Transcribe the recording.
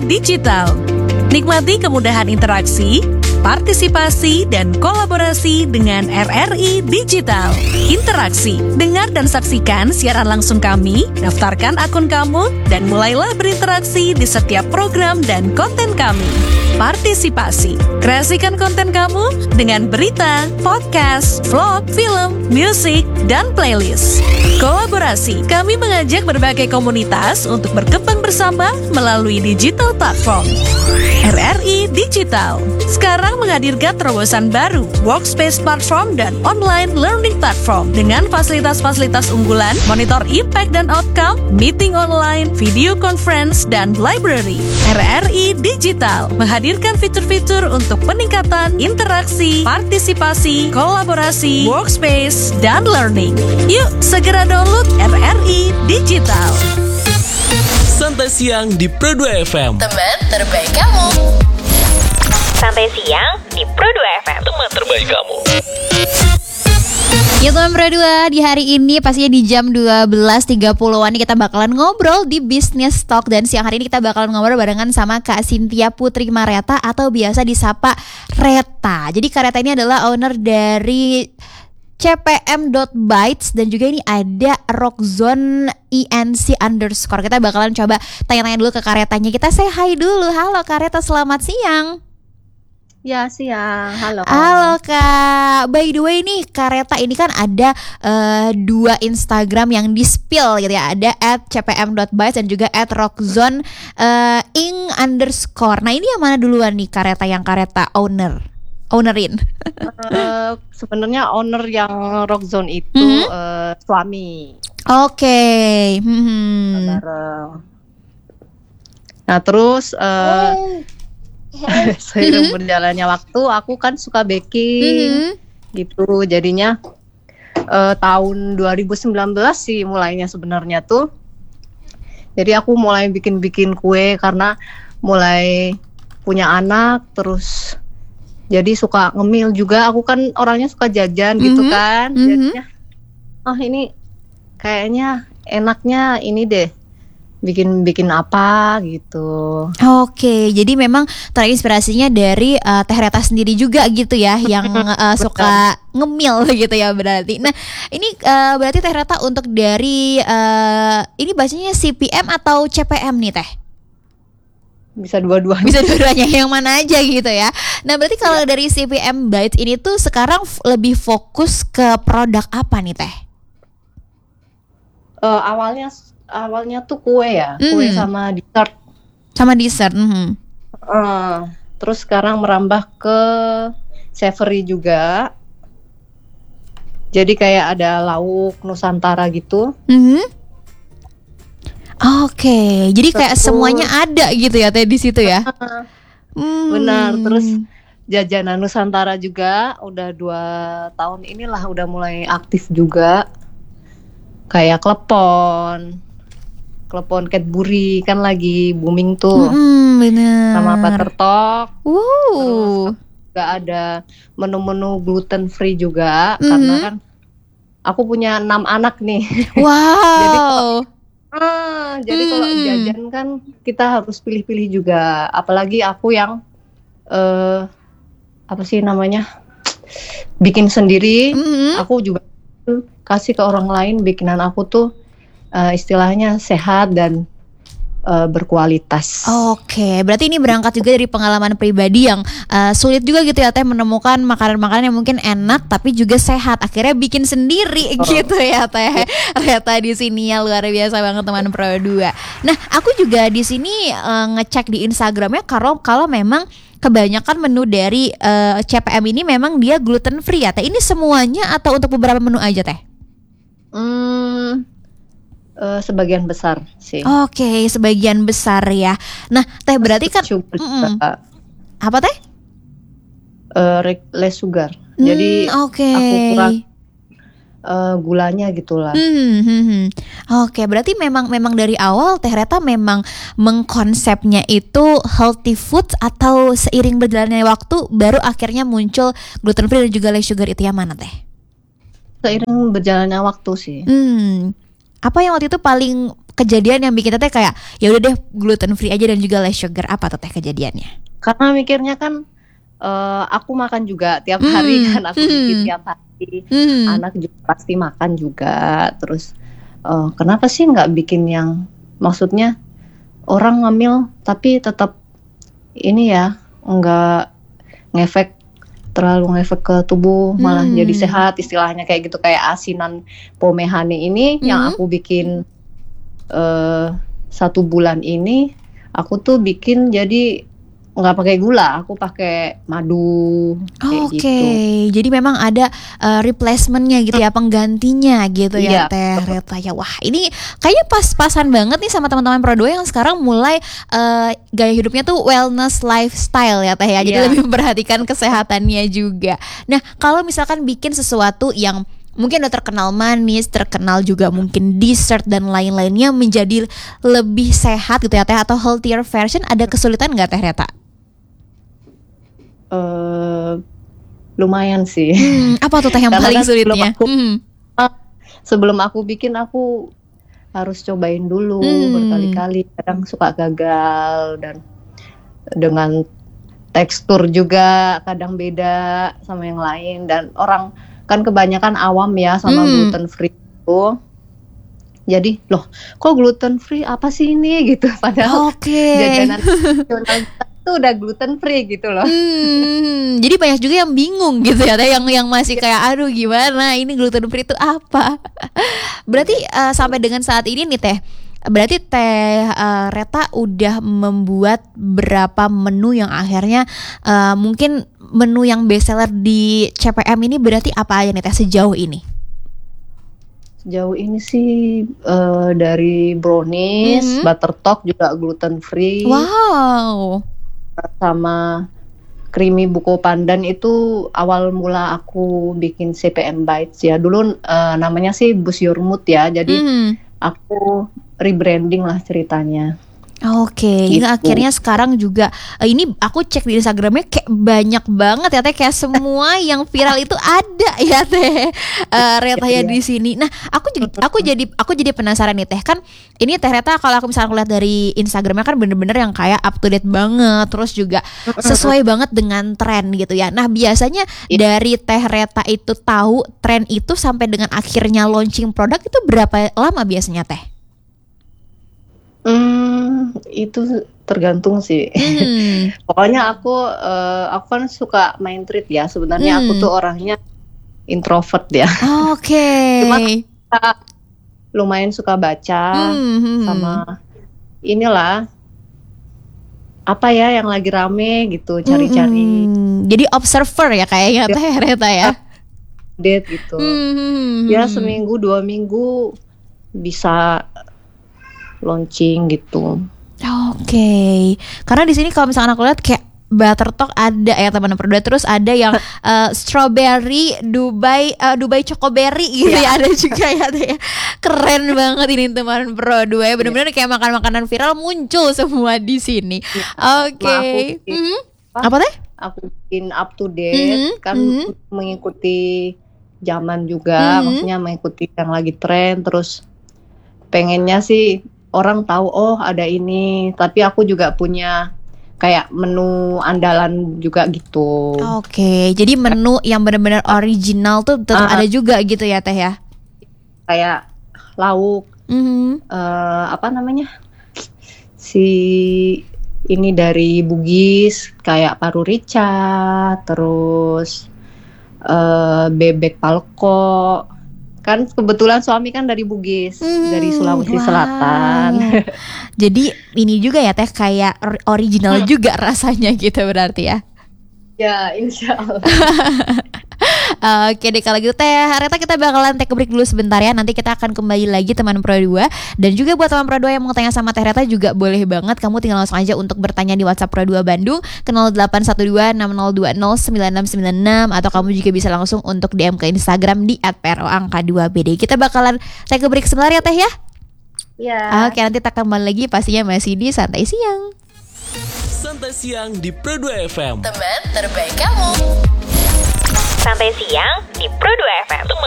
Digital. Nikmati kemudahan interaksi, partisipasi, dan kolaborasi dengan RRI Digital. Interaksi, dengar dan saksikan siaran langsung kami, daftarkan akun kamu, dan mulailah berinteraksi di setiap program dan konten kami. Partisipasi, kreasikan konten kamu dengan berita, podcast, vlog, film, musik, dan playlist. Kolaborasi, kami mengajak berbagai komunitas untuk berkembang bersama melalui digital platform. RRI Digital sekarang menghadirkan terobosan baru, workspace platform dan online learning platform dengan fasilitas-fasilitas unggulan, monitor impact dan outcome, meeting online, video conference, dan library. RRI Digital menghadirkan fitur-fitur untuk peningkatan interaksi, partisipasi, kolaborasi, workspace, dan learning. Yuk, segera download RRI Digital. Santai Siang di Pro 2 FM. Teman terbaik kamu. Santai Siang di Pro 2 FM. Teman terbaik kamu. Ya teman Pro 2, di hari ini pastinya di jam 12.30-an kita bakalan ngobrol di Business Talk. Dan siang hari ini kita bakalan ngobrol barengan sama Kak Cynthia Putri Mareta atau biasa disapa Reta. Jadi Kak Reta ini adalah owner dari CPM.Bytes dan juga ini ada Rockzone INC _ Kita bakalan coba tanya-tanya dulu ke Karetanya. Kita say hi dulu. Halo Kareta, selamat siang. Ya, siang. Halo. Halo Kak. By the way nih, Kareta ini kan ada dua Instagram yang di-spill gitu ya. Ada @cpm.bytes dan juga @rockzone ing _ Nah, ini yang mana duluan nih Kareta yang Kareta ownerin? Sebenarnya owner yang Rockzone itu suami. Oke. Bareng. Nah, terus seiring berjalannya waktu, aku kan suka baking gitu. Jadinya tahun 2019 sih mulainya sebenarnya tuh. Jadi aku mulai bikin kue karena mulai punya anak, terus jadi suka ngemil juga. Aku kan orangnya suka jajan gitu kan. Jadinya ini kayaknya enaknya ini deh, bikin apa gitu. Oke, jadi memang terinspirasinya dari Teh Reta sendiri juga gitu ya, yang suka ngemil gitu ya berarti. Nah, ini berarti Teh Reta untuk dari ini bacanya CPM atau CPM nih Teh? Bisa dua-duanya. Bisa dua-duanya, yang mana aja gitu ya. Nah, berarti kalau dari CPM.Bytes ini tuh sekarang lebih fokus ke produk apa nih Teh? Awalnya tuh kue ya, kue sama dessert. Sama dessert. Terus sekarang merambah ke savory juga. Jadi kayak ada lauk Nusantara gitu. Oke, jadi kayak semuanya ada gitu ya Teh di situ ya. Benar. Terus jajanan Nusantara juga udah 2 tahun inilah udah mulai aktif juga. Kayak klepon Cadbury kan lagi booming tuh. Bener. Sama Buttertalk. Terus juga ada menu-menu gluten free juga. Karena kan aku punya 6 anak nih. Wow. Jadi kalau jajan kan kita harus pilih-pilih juga. Apalagi aku yang apa sih namanya, bikin sendiri. Aku juga kasih ke orang lain. Bikinan aku tuh istilahnya sehat dan berkualitas. Oke, berarti ini berangkat juga dari pengalaman pribadi yang sulit juga gitu ya Teh, menemukan makanan-makanan yang mungkin enak tapi juga sehat. Akhirnya bikin sendiri gitu ya Teh. Reta di sini ya luar biasa banget teman Pro 2. Nah, aku juga di sini ngecek di Instagramnya kalau memang kebanyakan menu dari CPM ini memang dia gluten free ya Teh. Ini semuanya atau untuk beberapa menu aja Teh? Sebagian besar sih. Oke, sebagian besar ya. Nah, Teh berarti kan apa Teh? Less sugar. Jadi aku kurang gulanya gitulah. Oke, berarti memang dari awal Teh Reta memang mengkonsepnya itu healthy food atau seiring berjalannya waktu baru akhirnya muncul gluten free dan juga less sugar, itu yang mana Teh? Seiring berjalannya waktu sih. Apa yang waktu itu paling kejadian yang bikin teteh kayak ya udah deh gluten free aja dan juga less sugar? Apa teteh kejadiannya? Karena mikirnya kan aku makan juga tiap hari kan, aku bikin tiap hari, anak juga pasti makan juga. Terus kenapa sih nggak bikin yang maksudnya orang ngemil tapi tetap ini ya nggak terlalu ngefek ke tubuh, malah jadi sehat istilahnya kayak gitu, kayak asinan pomehane ini yang aku bikin 1 bulan ini, aku tuh bikin jadi nggak pakai gula, aku pakai madu. Oke, jadi memang ada replacementnya gitu ya, penggantinya gitu ya, Iya, Teh Reta ya. Wah, ini kayaknya pas-pasan banget nih sama teman-teman Pro 2 yang sekarang mulai gaya hidupnya tuh wellness lifestyle ya, Teh ya. Jadi Iya. lebih memperhatikan kesehatannya juga. Nah, kalau misalkan bikin sesuatu yang mungkin udah terkenal manis, terkenal juga mungkin dessert dan lain-lainnya menjadi lebih sehat gitu ya, Teh, atau healthier version, ada kesulitan nggak, Teh Reta? Lumayan sih. Apa tuh Teh yang Karena paling kan sulitnya? sebelum aku bikin, aku harus cobain dulu berkali-kali. Kadang suka gagal, dan dengan tekstur juga kadang beda sama yang lain. Dan orang kan kebanyakan awam ya sama gluten free itu. Jadi loh, kok gluten free apa sih ini gitu, padahal jajanan nasional kita itu udah gluten free gitu loh. Jadi banyak juga yang bingung gitu ya, Teh, yang masih kayak aduh gimana ini gluten free itu apa? Berarti sampai dengan saat ini nih, Teh, berarti Teh Reta udah membuat berapa menu yang akhirnya mungkin menu yang bestseller di CPM ini, berarti apa aja nih, Teh, sejauh ini? Sejauh ini sih dari brownies, butter talk juga gluten free. Wow. Sama creamy buko pandan itu awal mula aku bikin CPM Bites ya. Dulu namanya sih Boost Your Mood ya. Jadi aku rebranding lah ceritanya. Oke, Gitu. hingga akhirnya sekarang juga ini aku cek di Instagramnya kayak banyak banget ya, Teh, kayak semua yang viral itu ada ya, Teh Reta ya di sini. Nah, aku jadi penasaran nih, Teh, kan ini Teh Reta kalau aku misalnya lihat dari Instagramnya kan bener-bener yang kayak up to date banget, terus juga sesuai banget dengan tren gitu ya. Nah, biasanya dari Teh Reta itu tahu tren itu sampai dengan akhirnya launching produk itu berapa lama biasanya, Teh? Itu tergantung sih. Pokoknya aku kan suka main treat ya. Sebenarnya aku tuh orangnya introvert ya. Oke. Cuma lumayan suka baca sama inilah apa ya yang lagi rame gitu, cari-cari Jadi observer ya kayaknya Teh Reta ya. update gitu. Ya seminggu 2 minggu bisa launching gitu. Oke. Karena di sini kalau misalkan aku lihat kayak butter talk ada ya teman-teman berdua, terus ada yang strawberry Dubai chocoberry gitu ya, ada juga ya, Teh. Keren banget ini teman Pro 2 ya, benar-benar kayak makan makanan viral muncul semua di sini. Oke. Apa Teh? Aku bikin up to date kan, mengikuti zaman juga, maksudnya mengikuti yang lagi tren, terus pengennya sih orang tahu oh ada ini, tapi aku juga punya kayak menu andalan juga gitu. Oke, jadi menu yang benar-benar original tuh tetap ada juga gitu ya, Teh ya. Kayak lauk apa namanya? Si ini dari Bugis, kayak paru rica, terus bebek palko. Kan kebetulan suami kan dari Bugis, dari Sulawesi Selatan. Jadi ini juga ya, Teh, kayak original juga rasanya gitu berarti ya. Ya, insya Allah. Oke deh kalau gitu Teh Reta, kita bakalan take a break dulu sebentar ya. Nanti kita akan kembali lagi teman Pro 2. Dan juga buat teman Pro 2 yang mau tanya sama Teh Reta juga boleh banget. Kamu tinggal langsung aja untuk bertanya di WhatsApp Pro 2 Bandung ke 081260209696. Atau kamu juga bisa langsung untuk DM ke Instagram di @pro_2bd. Kita bakalan take a break sebentar ya, Teh ya. Ya. Oke, nanti kita kembali lagi pastinya masih di Santai Siang. Santai Siang di Pro 2 FM. Teman terbaik kamu. Santai siang di Pro 2 FM.